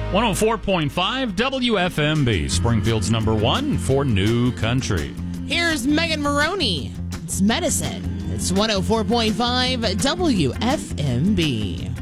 104.5 WFMB, Springfield's number one for new country. Here's Megan Maroney. It's Medicine. It's 104.5 WFMB.